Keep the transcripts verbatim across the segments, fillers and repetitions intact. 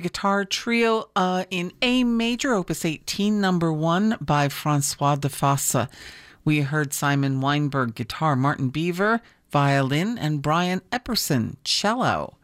guitar trio uh, in A major, opus eighteen, number one by Francois de Fosse. We heard Simon Weinberg guitar, Martin Beaver violin, and Brian Epperson cello.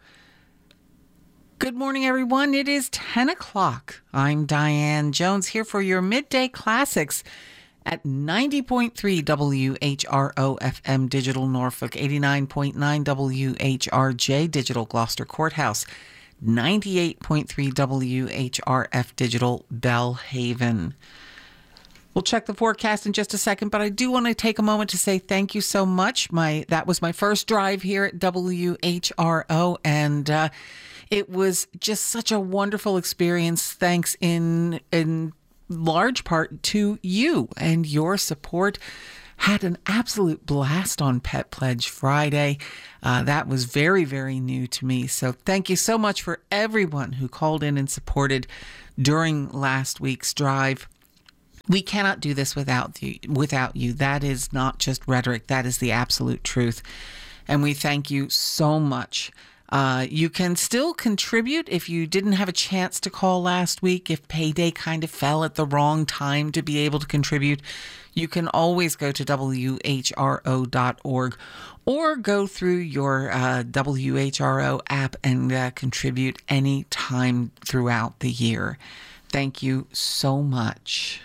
Good morning, everyone. It is ten o'clock. I'm Diane Jones here for your Midday Classics at ninety point three W H R O F M Digital Norfolk, eighty-nine point nine W H R J Digital Gloucester Courthouse, ninety-eight point three W H R F Digital Bellhaven. We'll check the forecast in just a second, but I do want to take a moment to say thank you so much. My That was my first drive here at W H R O, and uh, it was just such a wonderful experience. Thanks in in large part to you and your support. Had an absolute blast on Pet Pledge Friday. Uh, that was very, very new to me. So thank you so much for everyone who called in and supported during last week's drive. We cannot do this without you, without you. That is not just rhetoric. That is the absolute truth. And we thank you so much. Uh, you can still contribute if you didn't have a chance to call last week, if payday kind of fell at the wrong time to be able to contribute. You can always go to W H R O dot org or go through your uh, W H R O app and uh, contribute any time throughout the year. Thank you so much.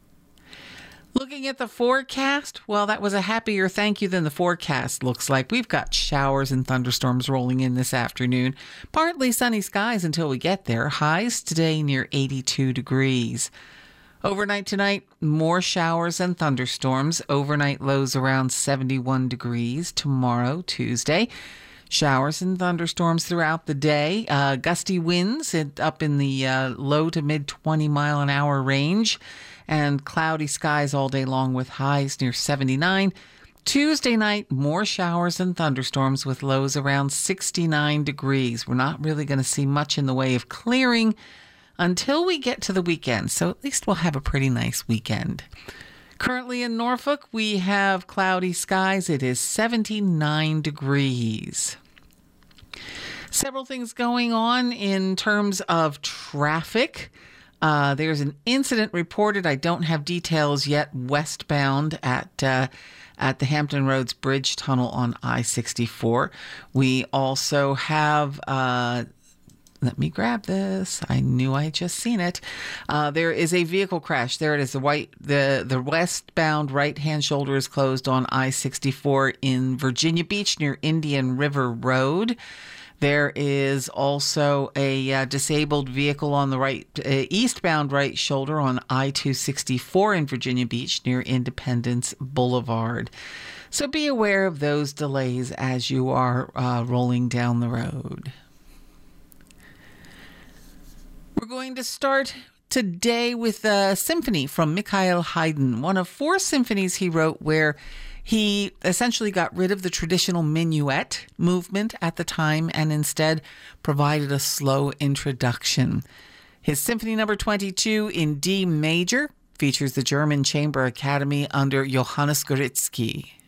Looking at the forecast, well, that was a happier thank you than the forecast looks like. We've got showers and thunderstorms rolling in this afternoon. Partly sunny skies until we get there. Highs today near eighty-two degrees. Overnight tonight, more showers and thunderstorms. Overnight lows around seventy-one degrees. Tomorrow, Tuesday, showers and thunderstorms throughout the day. Uh, gusty winds up in the uh, low to mid twenty mile an hour range. And cloudy skies all day long with highs near seventy-nine. Tuesday night, more showers and thunderstorms with lows around sixty-nine degrees. We're not really going to see much in the way of clearing until we get to the weekend. So at least we'll have a pretty nice weekend. Currently in Norfolk, we have cloudy skies. It is seventy-nine degrees. Several things going on in terms of traffic. Uh, there's an incident reported. I don't have details yet. Westbound at uh, at the Hampton Roads Bridge Tunnel on I sixty-four. We also have. Uh, let me grab this. I knew I had just seen it. Uh, there is a vehicle crash. There it is. The white the the westbound right hand shoulder is closed on I sixty-four in Virginia Beach near Indian River Road. There is also a uh, disabled vehicle on the right, uh, eastbound right shoulder on I two sixty-four in Virginia Beach near Independence Boulevard. So be aware of those delays as you are uh, rolling down the road. We're going to start today with a symphony from Michael Haydn, one of four symphonies he wrote where he essentially got rid of the traditional minuet movement at the time and instead provided a slow introduction. His Symphony Number twenty-two in D major features the German Chamber Academy under Johannes Gorizki.